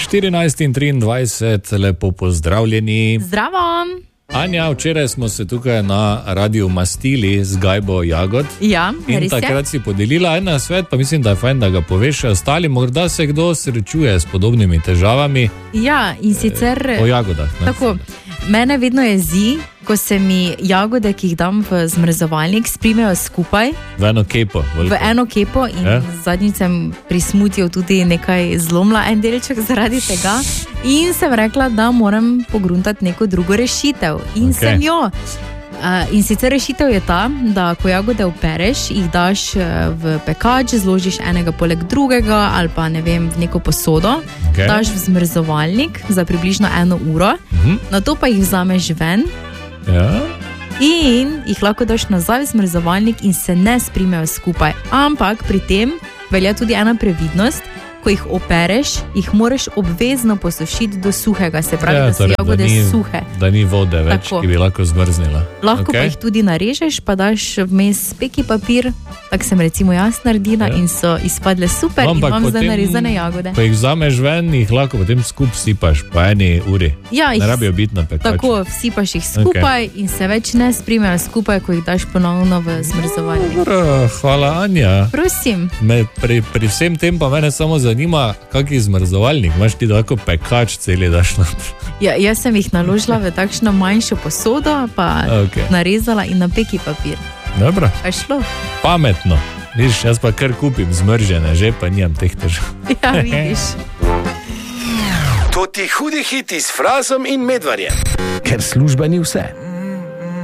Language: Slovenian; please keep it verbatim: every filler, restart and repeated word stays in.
štirinajst in triindvajset, lepo pozdravljeni. Zdravo. Anja, včeraj smo se tukaj na radiju mastili z gajbo jagod. Ja, in res je. takrat si podelila en nasvet, pa mislim, da je fajn, da ga poveš ostali. Morda se kdo srečuje s podobnimi težavami. Ja, in sicer... O jagodah. Ne? Tako, mene vedno jezi, ko se mi jagode, ki jih dam v zmrzovalnik, sprimejo skupaj. V eno kepo. Veliko. V eno kepo in ja? zadnjič sem pri smutiju tudi nekaj zlomila en delček zaradi tega. In sem rekla, da moram pogruntati neko drugo rešitev. In okay. sem jo. Uh, in sicer rešitev je ta, da ko jagode opereš, jih daš v pekač, zložiš enega poleg drugega ali pa ne vem, v neko posodo, okay. daš v zmrzovalnik za približno eno uro, uh-huh. nato pa jih vzameš ven. Ja. In jih lahko daš nazaj v zmrzovalnik in se ne sprimejo skupaj. Ampak pri tem velja tudi ena previdnost. Ko jih opereš, jih moraš obvezno posušiti do suhega, se pravi, ja, da so torej, jagode da ni, suhe. Da ni vode več, tako. Ki bi lahko zmrznila. Lahko okay. pa jih tudi narežeš, pa daš vmes peki papir, tako sem recimo jaz naredila ja. in so izpadle super no, in imam zdaj narezane jagode. Ko jih vzameš ven, jih lahko potem skup sipaš po eni uri. Ja, ne rabijo biti na pekaču. Tako, vsipaš jih skupaj okay. in se več ne sprimejo skupaj, ko jih daš ponovno v zmrzovalnik. Hvala, Anja. Prosim. Me, pri, pri vsem tem pa mene samo zanima, kak je zmrzovalnik, imaš ti tako pekač celi daš na... Ja, jaz sem jih naložila v takšno manjšo posodo, pa okay. narezala in na peki papir. Dobro. Pa šlo. Pametno. Vidiš, jaz pa kar kupim zmržene, že pa nimam teh težav. Ja, vidiš. To ti hudi hiti s Frazom in Medvarjem. Ker služba ni vse.